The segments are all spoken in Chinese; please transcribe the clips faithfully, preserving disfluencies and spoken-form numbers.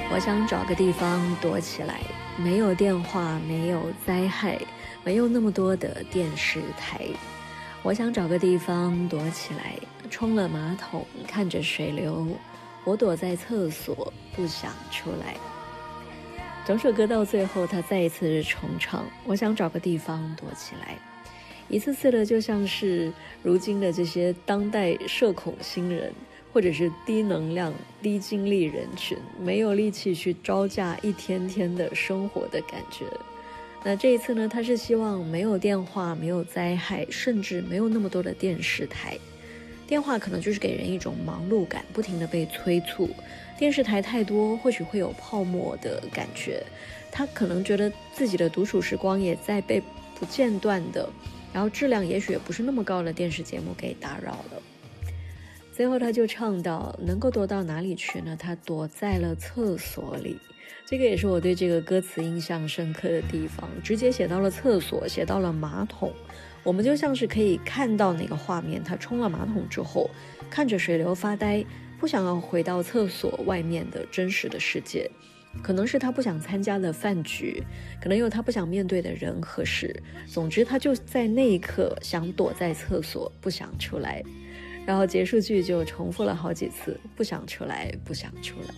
我想找个地方躲起来，没有电话，没有灾害，没有那么多的电视台。我想找个地方躲起来，冲了马桶，看着水流。我躲在厕所，不想出来。整首歌到最后，他再一次重唱，我想找个地方躲起来。一次次的，就像是如今的这些当代社恐新人，或者是低能量、低精力人群，没有力气去招架一天天的生活的感觉。那这一次呢，他是希望没有电话，没有灾害，甚至没有那么多的电视台。电话可能就是给人一种忙碌感，不停的被催促。电视台太多，或许会有泡沫的感觉。他可能觉得自己的独处时光也在被不间断的，然后质量也许也不是那么高的电视节目给打扰了。最后他就唱到，能够躲到哪里去呢？他躲在了厕所里。这个也是我对这个歌词印象深刻的地方，直接写到了厕所，写到了马桶。我们就像是可以看到那个画面，他冲了马桶之后，看着水流发呆，不想要回到厕所外面的真实的世界。可能是他不想参加的饭局，可能有他不想面对的人和事，总之他就在那一刻想躲在厕所，不想出来。然后结束句就重复了好几次，不想出来，不想出来。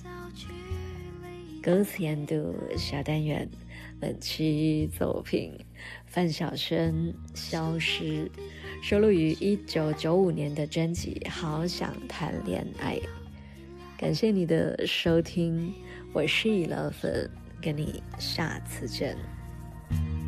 歌词研读小单元，本期作品范晓萱《消失》，收录于一九九五年的专辑《好想谈恋爱》。感谢你的收听，我是以乐粉，跟你下次见。